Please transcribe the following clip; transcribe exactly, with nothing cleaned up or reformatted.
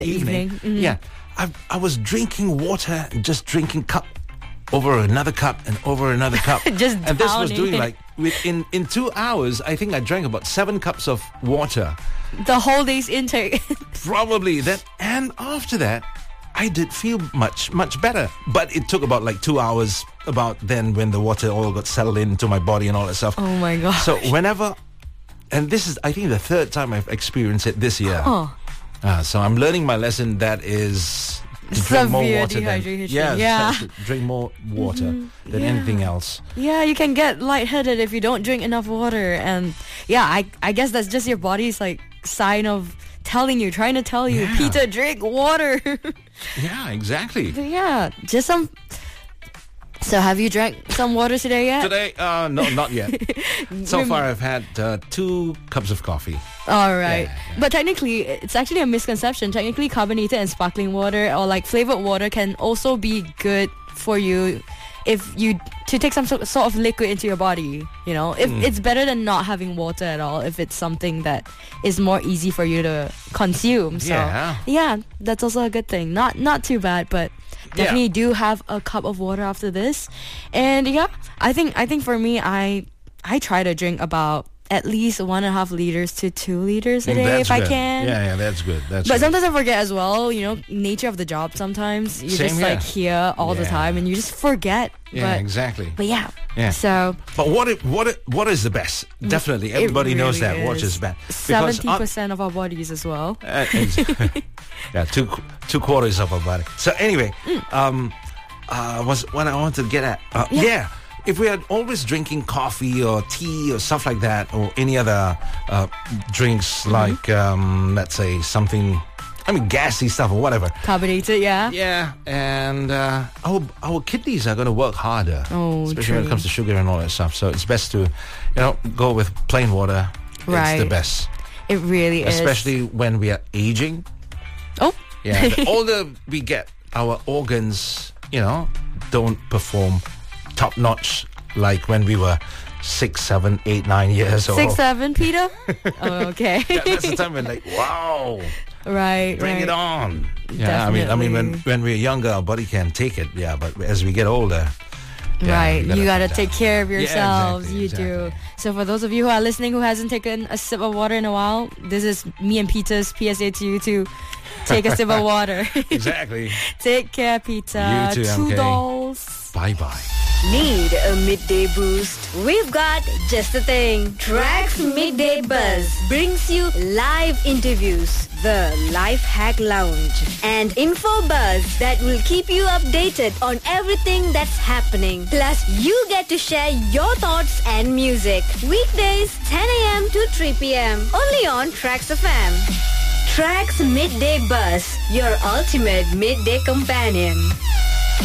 evening. evening. Mm-hmm. Yeah. I, I was drinking water, just drinking cup over another cup and over another cup. Just and this was downing doing it. like, within in two hours, I think I drank about seven cups of water. The whole day's intake. Probably that. And after that, I did feel much, much better. But it took about like two hours about then when the water all got settled into my body and all that stuff. Oh my God. So whenever, and this is, I think, the third time I've experienced it this year. Oh. Uh, so I'm learning my lesson that is to drink Severe more water than, dehydration. yeah, Yeah. to drink more water Mm-hmm. than Yeah. anything else. Yeah, you can get lightheaded if you don't drink enough water. And yeah, I I guess that's just your body's like sign of telling you, trying to tell you, Yeah. Peter, drink water. Yeah, exactly. But yeah, just some. So have you drank some water today yet? Today, uh, no, not yet. So far, I've had uh, two cups of coffee. All right. Yeah, yeah. But technically, it's actually a misconception. Technically, carbonated and sparkling water or like flavored water can also be good for you if you to take some sort sort of liquid into your body. You know, if Mm. it's better than not having water at all. If it's something that is more easy for you to consume. So Yeah. yeah, that's also a good thing. Not not too bad, but definitely do have a cup of water after this. And yeah, I think I think for me, I I try to drink about at least one and a half liters to two liters a Mm, day that's if I good. can. Yeah, yeah, that's good. That's But good. sometimes I forget as well, you know, nature of the job sometimes. You're Same just here. like here all the Yeah. time and you just forget. Yeah, but, exactly. but yeah. Yeah. So But what it, what it, what is the best? Definitely, everybody knows really that. What is. is best? seventy on- percent of our bodies as well. Uh, ex- yeah, two two quarters of our body. So anyway, um, uh, was when I wanted to get at. Uh, Yeah. yeah. If we are always drinking coffee or tea or stuff like that, or any other uh, drinks like, um, let's say something, I mean, gassy stuff or whatever. Carbonated, yeah. Yeah, and uh, our our kidneys are going to work harder, Oh, especially when it true. comes to sugar and all that stuff. So it's best to, you know, go with plain water. It's Right. the best, It really is. especially when we are aging. Oh. Yeah, the older we get, our organs, you know, don't perform top notch like when we were six, seven, eight, nine years old. Six, seven, Peter? Oh, okay. That- that's the time when like, wow, right, bring right. it on. Yeah, I mean, I mean, when Definitely. when we're younger, our body can take it. Yeah, but as we get older, yeah, Right, we you gotta cut take down. care of Yeah, yourselves. exactly, you do. exactly. So for those of you who are listening who hasn't taken a sip of water in a while, this is me and Peter's P S A to you to take a sip of water. Exactly. Take care, Peter. You too, Two M K. dolls. Bye bye. Need a midday boost? We've got just the thing. Tracks Midday Buzz brings you live interviews, the Life Hack Lounge, and info buzz that will keep you updated on everything that's happening. Plus, you get to share your thoughts and music. Weekdays, ten a.m. to three p.m. Only on Tracks F M. Tracks Midday Buzz, your ultimate midday companion.